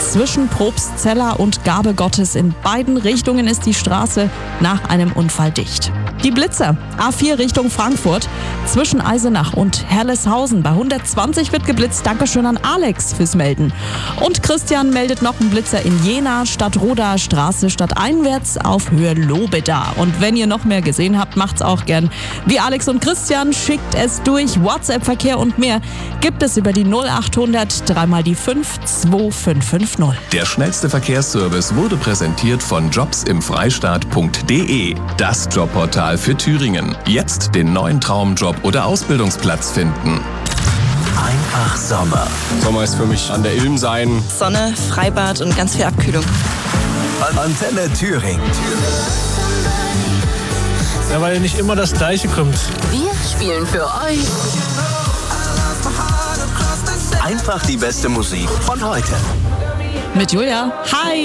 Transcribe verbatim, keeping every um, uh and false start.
zwischen Probstzeller und Gabe Gottes. In beiden Richtungen ist die Straße nach einem Unfall dicht. Die Blitzer, A vier Richtung Frankfurt, zwischen Eisenach und Herleshausen. Bei hundertzwanzig wird geblitzt. Dankeschön an Alex fürs Melden. Und Christian meldet noch einen Blitzer in Jena, Stadtroda Straße stadteinwärts auf Höhe Lobeda. Und wenn ihr noch mehr gesehen habt, macht's auch gern wie Alex und Christian. Schickt es durch. WhatsApp-Verkehr und mehr gibt es über die null achthundert drei mal die fünf zwei fünf fünf null. Der schnellste Verkehrsservice wurde präsentiert von jobs im freistaat punkt de. Das Jobportal für Thüringen. Jetzt den neuen Traumjob oder Ausbildungsplatz finden. Einfach Sommer. Sommer ist für mich an der Ilm sein. Sonne, Freibad und ganz viel Abkühlung. Antenne Thüringen. Ja, weil nicht immer das Gleiche kommt. Wir spielen für euch Einfach die beste Musik von heute. Mit Julia. Hi!